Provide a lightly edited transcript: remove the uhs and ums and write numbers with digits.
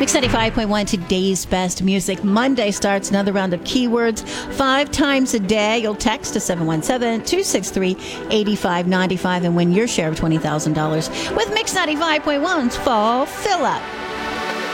Mix 95.1, today's best music. Monday starts another round of keywords 5 times a day. You'll text to 717-263-8595 and win your share of $20,000 with Mix 95.1's Fall Fill Up.